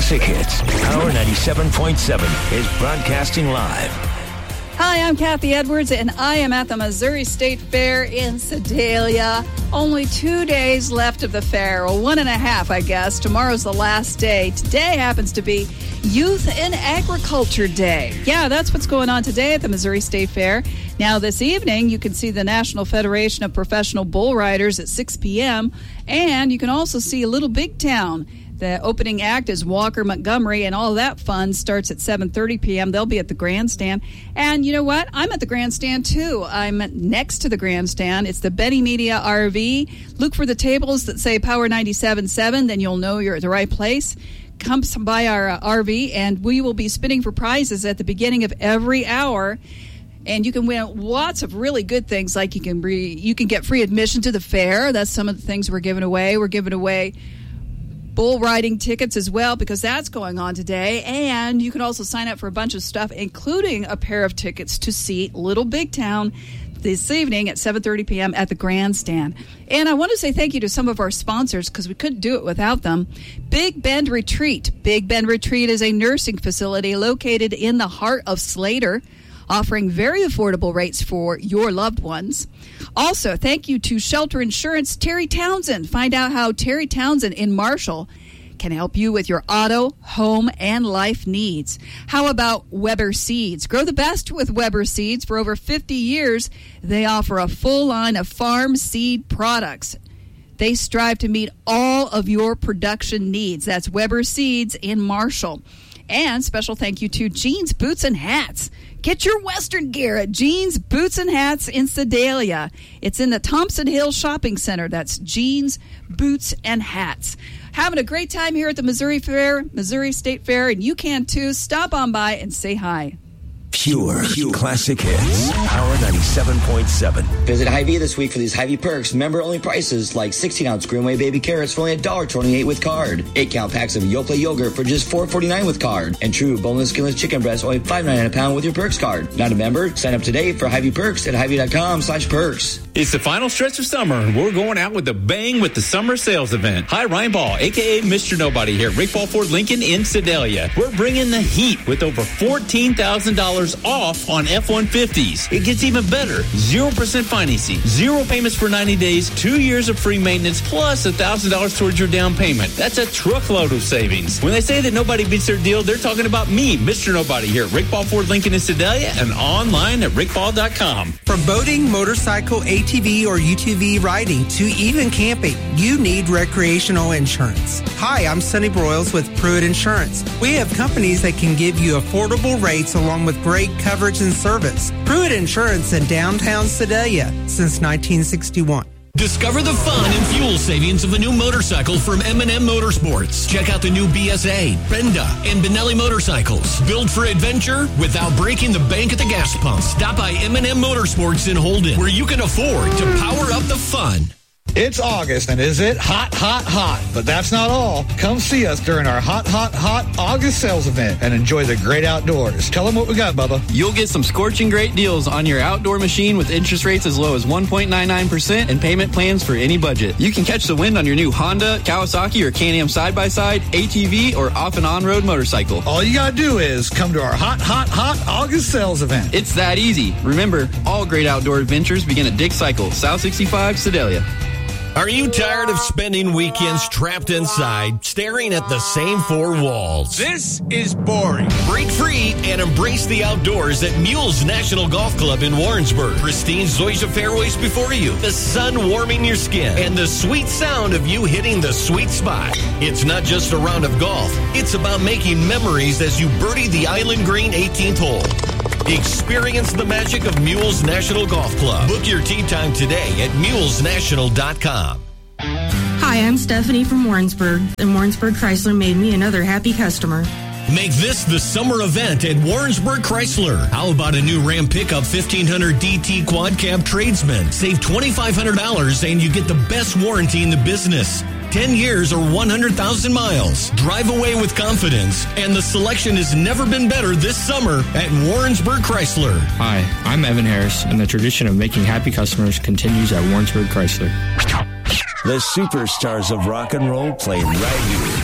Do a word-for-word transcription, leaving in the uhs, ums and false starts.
classic hits. Power ninety-seven point seven is broadcasting live. Hi, I'm Kathy Edwards, and I am at the Missouri State Fair in Sedalia. Only two days left of the fair. Well, one and a half, I guess. Tomorrow's the last day. Today happens to be Youth in Agriculture Day. Yeah, that's what's going on today at the Missouri State Fair. Now, this evening, you can see the National Federation of Professional Bull Riders at six p.m., and you can also see Little Big Town. The opening act is Walker Montgomery, and all that fun starts at seven thirty p.m. They'll be at the grandstand. And you know what? I'm at the grandstand, too. I'm next to the grandstand. It's the Benny Media R V. Look for the tables that say Power ninety-seven point seven, then you'll know you're at the right place. Come by our uh, R V, and we will be spinning for prizes at the beginning of every hour. And you can win lots of really good things, like you can re- you can get free admission to the fair. That's some of the things we're giving away. We're giving away bull riding tickets as well, because that's going on today. And you can also sign up for a bunch of stuff, including a pair of tickets to see Little Big Town this evening at seven thirty p.m. at the grandstand. And I want to say thank you to some of our sponsors, because we couldn't do it without them. Big Bend Retreat. Big Bend Retreat is a nursing facility located in the heart of Slater, offering very affordable rates for your loved ones. Also, thank you to Shelter Insurance, Terry Townsend. Find out how Terry Townsend in Marshall can help you with your auto, home, and life needs. How about Weber Seeds? Grow the best with Weber Seeds. For over fifty years, they offer a full line of farm seed products. They strive to meet all of your production needs. That's Weber Seeds in Marshall. And special thank you to Jeans, Boots, and Hats. Get your Western gear at Jeans, Boots, and Hats in Sedalia. It's in the Thompson Hill Shopping Center. That's Jeans, Boots, and Hats. Having a great time here at the Missouri Fair, Missouri State Fair, and you can too. Stop on by and say hi. Pure, pure classic hits. Power ninety-seven point seven. Visit Hy-Vee this week for these Hy-Vee perks. Member-only prices like sixteen ounce Greenway baby carrots for only one dollar and twenty-eight cents with card. eight count packs of Yoplait yogurt for just four dollars and forty-nine cents with card. And true boneless, skinless chicken breast only five dollars and ninety-nine cents a pound with your perks card. Not a member? Sign up today for Hy-Vee perks at Hy-Vee.com slash perks. It's the final stretch of summer, and we're going out with a bang with the summer sales event. Hi, Ryan Ball, a k a. Mister Nobody here, Rick Ball Ford Lincoln in Sedalia. We're bringing the heat with over fourteen thousand dollars off on F one fifties. It gets even better. zero percent financing, zero payments for ninety days, two years of free maintenance, plus one thousand dollars towards your down payment. That's a truckload of savings. When they say that nobody beats their deal, they're talking about me, Mister Nobody here, Rick Ball Ford Lincoln in Sedalia, and online at rick ball dot com. From boating, motorcycle, A T V, or U T V riding to even camping, you need recreational insurance. Hi, I'm Sonny Broyles with Pruitt Insurance. We have companies that can give you affordable rates along with great coverage and service. Pruitt Insurance in downtown Sedalia since nineteen sixty-one. Discover the fun and fuel savings of a new motorcycle from M and M Motorsports. Check out the new B S A, Brenda, and Benelli motorcycles. Built for adventure without breaking the bank at the gas pump. Stop by M and M Motorsports in Holden, where you can afford to power up the fun. It's August, and is it hot, hot, hot? But that's not all. Come see us during our hot, hot, hot August sales event and enjoy the great outdoors. Tell them what we got, Bubba. You'll get some scorching great deals on your outdoor machine with interest rates as low as one point nine nine percent and payment plans for any budget. You can catch the wind on your new Honda, Kawasaki, or Can-Am side-by-side, A T V, or off and on-road motorcycle. All you got to do is come to our hot, hot, hot August sales event. It's that easy. Remember, all great outdoor adventures begin at Dick Cycle, South sixty-five, Sedalia. Are you tired of spending weekends trapped inside, staring at the same four walls? This is boring. Break free and embrace the outdoors at Mules National Golf Club in Warrensburg. Pristine Zoysia fairways before you, the sun warming your skin, and the sweet sound of you hitting the sweet spot. It's not just a round of golf. It's about making memories as you birdie the Island Green eighteenth hole. Experience the magic of Mules National Golf Club. Book your tee time today at mules national dot com. Hi, I'm Stephanie from Warrensburg, and Warrensburg Chrysler made me another happy customer. Make this the summer event at Warrensburg Chrysler. How about a new Ram pickup fifteen hundred D T Quad Cab Tradesman? Save twenty-five hundred dollars and you get the best warranty in the business. ten years or one hundred thousand miles. Drive away with confidence. And the selection has never been better this summer at Warrensburg Chrysler. Hi, I'm Evan Harris, and the tradition of making happy customers continues at Warrensburg Chrysler. The superstars of rock and roll play right here.